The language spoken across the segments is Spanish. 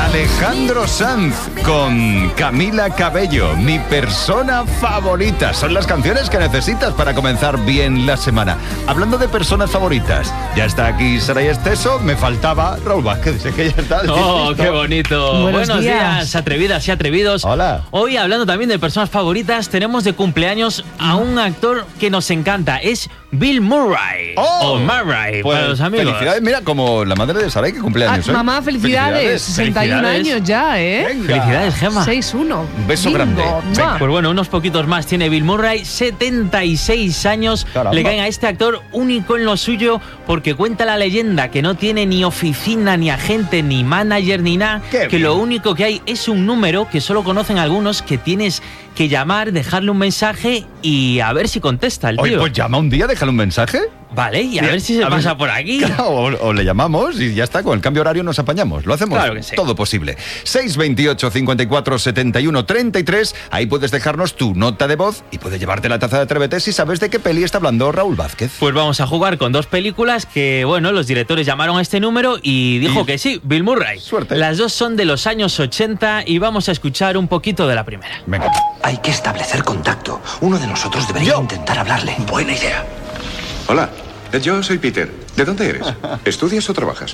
Alejandro Sanz con Camila Cabello, mi persona favorita. Son las canciones que necesitas para comenzar bien la semana. Hablando de personas favoritas, ya está aquí Saray Esteso, me faltaba Raúl Vázquez, que ya está. ¡Oh, qué bonito! Buenos días, atrevidas y atrevidos. Hola. Hoy, hablando también de personas favoritas, tenemos de cumpleaños a un actor que nos encanta. Es Bill Murray. Oh, o Murray, pues, para los amigos. Felicidades, mira, como la madre de Saray que cumple años. Mamá, felicidades. 61 años ya, ¿eh? Venga. Felicidades, Gemma. 6-1. Un beso Bingo. grande. ¡Mua! Pues bueno, unos poquitos más tiene Bill Murray, 76 años. Caramba. Le caen a este actor único en lo suyo porque cuenta la leyenda que no tiene ni oficina, ni agente, ni manager, ni nada. Qué Que bien. lo único que hay es un número que solo conocen algunos, que tienes que llamar, dejarle un mensaje y a ver si contesta el Oye, tío. pues llama un día, déjale un mensaje. Vale, y a Bien, ver si se a ver. pasa por aquí. Claro, o le llamamos y ya está, con el cambio horario nos apañamos. Lo hacemos Claro que sí. todo posible. 628 54 71 33. Ahí puedes dejarnos tu nota de voz y puedes llevarte la taza de Atrévete si sabes de qué peli está hablando Raúl Vázquez. Pues vamos a jugar con dos películas que, bueno, los directores llamaron a este número y dijo Y- que sí, Bill Murray. Suerte. Las dos son de los años 80 y vamos a escuchar un poquito de la primera. Venga. Hay que establecer contacto. Uno de nosotros debería intentar hablarle. Buena idea. Hola, yo soy Peter. ¿De dónde eres? ¿Estudias o trabajas?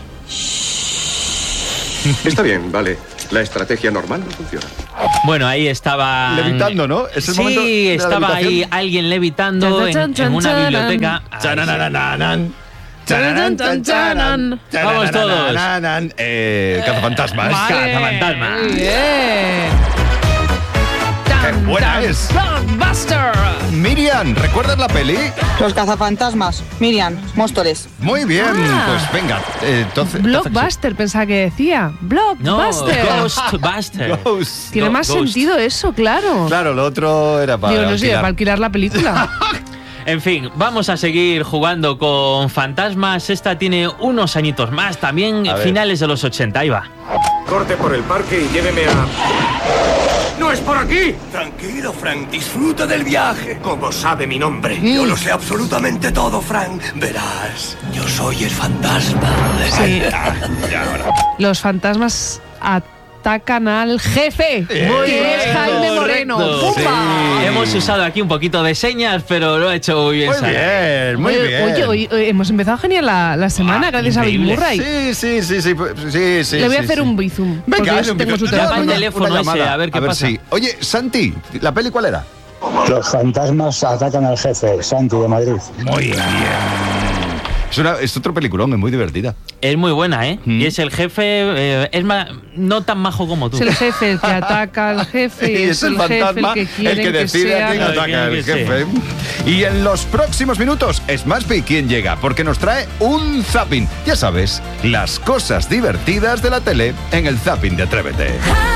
Está bien, vale. La estrategia normal no funciona. Bueno, ahí estaba... Levitando, ¿no? ¿Es el momento de Sí, la estaba ahí levitación? alguien levitando en una biblioteca. Ahí sí. Chananananan. Charan, chan, charan. Vamos todos. Chananananan. Cazafantasmas. Cazafantasmas. Muy bien. ¡Qué buena es! Blockbuster. Miriam, ¿recuerdas la peli? Los cazafantasmas. Miriam, Móstoles. Muy bien, Ah. pues venga. Entonces, Blockbuster, pensaba que decía. No, Blockbuster. Ghostbuster. Ghost. Tiene más Ghost. sentido eso, claro. Claro, lo otro era para. Digo, no sé, alquilar. para alquilar la película. En fin, vamos a seguir jugando con fantasmas. Esta tiene unos añitos más, también A ver. finales de los 80. Ahí va. Corte por el parque y lléveme a... ¡No es por aquí! Tranquilo, Frank. Disfruta del viaje. ¿Cómo sabe mi nombre? Yo lo sé absolutamente todo, Frank. Verás, yo soy el fantasma. Sí. Los fantasmas atacan al jefe, que es Jaime Moreno. Correcto. ¡Pumba! Hemos usado aquí un poquito de señas, pero lo ha hecho muy bien. Muy Sara. bien, muy Oye, bien. oye, hemos empezado genial la semana gracias a Bill increíble. Murray. Sí. Le voy a hacer un bizum. Venga, porque hazle un tengo su bizum. Llama al teléfono. teléfono ese, a ver qué pasa. sí. Oye, Santi, ¿la peli cuál era? Los fantasmas atacan al jefe, Santi de Madrid. Muy bien. Es otro peliculón, es muy divertida. Es muy buena, ¿eh? Mm. Y es el jefe, no tan majo como tú. Es el jefe el que ataca al jefe y es el jefe el que quiere decide a quién sea. ataca al Que jefe. Y en los próximos minutos es Maspi quien llega, porque nos trae un zapping. Ya sabes, las cosas divertidas de la tele en el zapping de Atrévete.